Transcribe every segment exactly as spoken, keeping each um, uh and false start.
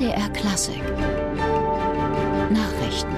M D R Klassik Nachrichten.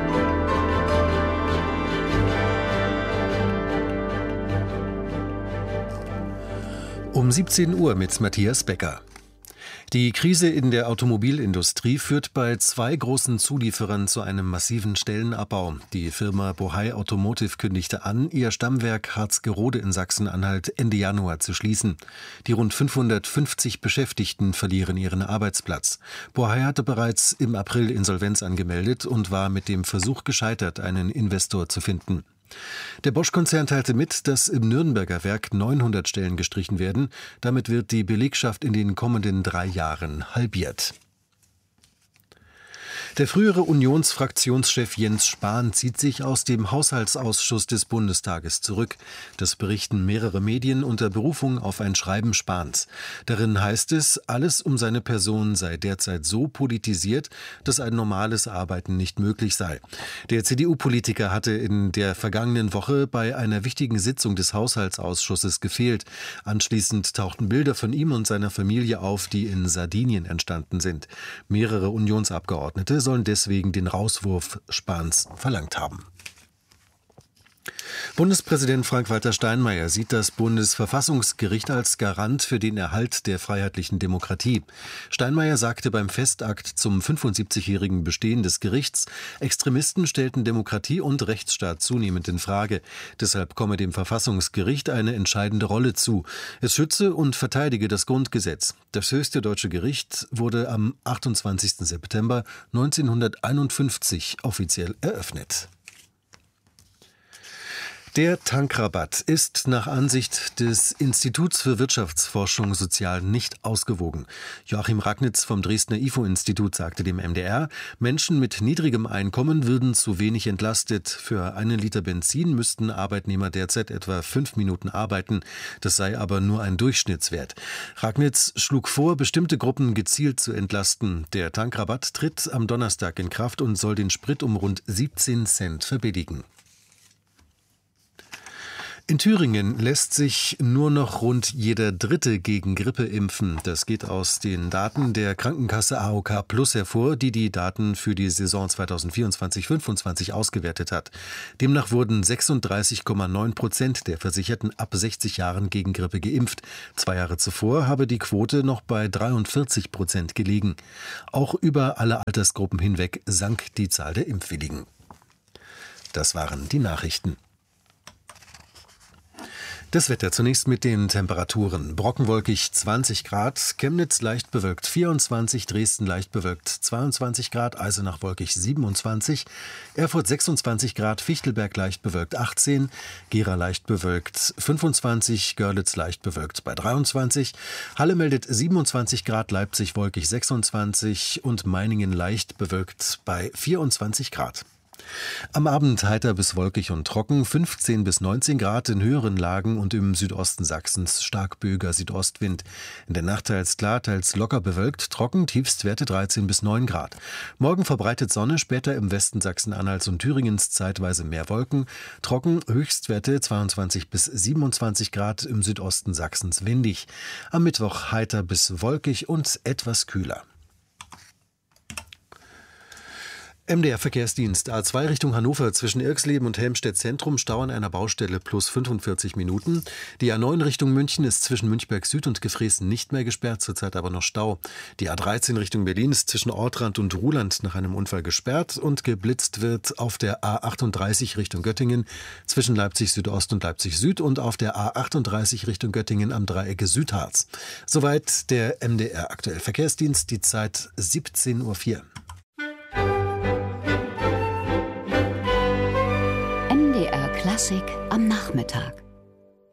Um siebzehn Uhr mit Matthias Becker. Die Krise in der Automobilindustrie führt bei zwei großen Zulieferern zu einem massiven Stellenabbau. Die Firma Bohai Automotive kündigte an, ihr Stammwerk Harzgerode in Sachsen-Anhalt Ende Januar zu schließen. Die rund fünfhundertfünfzig Beschäftigten verlieren ihren Arbeitsplatz. Bohai hatte bereits im April Insolvenz angemeldet und war mit dem Versuch gescheitert, einen Investor zu finden. Der Bosch-Konzern teilte mit, dass im Nürnberger Werk neunhundert Stellen gestrichen werden. Damit wird die Belegschaft in den kommenden drei Jahren halbiert. Der frühere Unionsfraktionschef Jens Spahn zieht sich aus dem Haushaltsausschuss des Bundestages zurück. Das berichten mehrere Medien unter Berufung auf ein Schreiben Spahns. Darin heißt es, alles um seine Person sei derzeit so politisiert, dass ein normales Arbeiten nicht möglich sei. Der C D U-Politiker hatte in der vergangenen Woche bei einer wichtigen Sitzung des Haushaltsausschusses gefehlt. Anschließend tauchten Bilder von ihm und seiner Familie auf, die in Sardinien entstanden sind. Mehrere Unionsabgeordnete sollen deswegen den Rauswurf Spahns verlangt haben. Bundespräsident Frank-Walter Steinmeier sieht das Bundesverfassungsgericht als Garant für den Erhalt der freiheitlichen Demokratie. Steinmeier sagte beim Festakt zum fünfundsiebzigjährigen Bestehen des Gerichts, Extremisten stellten Demokratie und Rechtsstaat zunehmend in Frage. Deshalb komme dem Verfassungsgericht eine entscheidende Rolle zu. Es schütze und verteidige das Grundgesetz. Das höchste deutsche Gericht wurde am achtundzwanzigsten September neunzehnhunderteinundfünfzig offiziell eröffnet. Der Tankrabatt ist nach Ansicht des Instituts für Wirtschaftsforschung sozial nicht ausgewogen. Joachim Ragnitz vom Dresdner I F O-Institut sagte dem M D R, Menschen mit niedrigem Einkommen würden zu wenig entlastet. Für einen Liter Benzin müssten Arbeitnehmer derzeit etwa fünf Minuten arbeiten. Das sei aber nur ein Durchschnittswert. Ragnitz schlug vor, bestimmte Gruppen gezielt zu entlasten. Der Tankrabatt tritt am Donnerstag in Kraft und soll den Sprit um rund siebzehn Cent verbilligen. In Thüringen lässt sich nur noch rund jeder Dritte gegen Grippe impfen. Das geht aus den Daten der Krankenkasse A O K Plus hervor, die die Daten für die Saison zweitausendvierundzwanzig fünfundzwanzig ausgewertet hat. Demnach wurden sechsunddreißig Komma neun Prozent der Versicherten ab sechzig Jahren gegen Grippe geimpft. Zwei Jahre zuvor habe die Quote noch bei dreiundvierzig Prozent gelegen. Auch über alle Altersgruppen hinweg sank die Zahl der Impfwilligen. Das waren die Nachrichten. Das Wetter zunächst mit den Temperaturen. Brockenwolkig zwanzig Grad, Chemnitz leicht bewölkt vierundzwanzig, Dresden leicht bewölkt zweiundzwanzig Grad, Eisenach wolkig siebenundzwanzig, Erfurt sechsundzwanzig Grad, Fichtelberg leicht bewölkt achtzehn, Gera leicht bewölkt fünfundzwanzig, Görlitz leicht bewölkt bei dreiundzwanzig, Halle meldet siebenundzwanzig Grad, Leipzig wolkig sechsundzwanzig und Meiningen leicht bewölkt bei vierundzwanzig Grad. Am Abend heiter bis wolkig und trocken, fünfzehn bis neunzehn Grad in höheren Lagen und im Südosten Sachsens stark böiger Südostwind. In der Nacht teils klar, teils locker bewölkt, trocken, Tiefstwerte dreizehn bis neun Grad. Morgen verbreitet Sonne, später im Westen Sachsen-Anhalts und Thüringens zeitweise mehr Wolken, trocken, Höchstwerte zweiundzwanzig bis siebenundzwanzig Grad, im Südosten Sachsens windig. Am Mittwoch heiter bis wolkig und etwas kühler. M D R-Verkehrsdienst A zwei Richtung Hannover zwischen Irxleben und Helmstedt Zentrum Stau an einer Baustelle plus fünfundvierzig Minuten. Die A neun Richtung München ist zwischen Münchberg Süd und Gefreßen nicht mehr gesperrt, zurzeit aber noch Stau. Die A dreizehn Richtung Berlin ist zwischen Ortrand und Ruhland nach einem Unfall gesperrt und geblitzt wird auf der A achtunddreißig Richtung Göttingen zwischen Leipzig Südost und Leipzig Süd und auf der A achtunddreißig Richtung Göttingen am Dreiecke Südharz. Soweit der M D R Aktuell Verkehrsdienst, die Zeit siebzehn Uhr vier. M D R Klassik am Nachmittag.